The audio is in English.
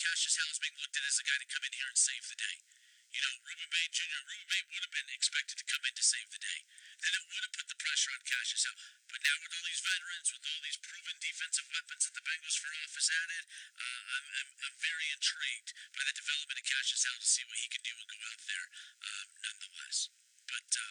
Cassius Howell's being looked at as a guy to come in here and save the day. You know, Ruben Bay Jr. Ruben Bay would have been expected to come in to save the day. Then it would have put the pressure on Cassius Howell. But now with all these veterans, with all these proven defensive weapons that the Bengals front office added, I'm very intrigued by the development of Cassius Howell to see what he can do and go out there nonetheless. But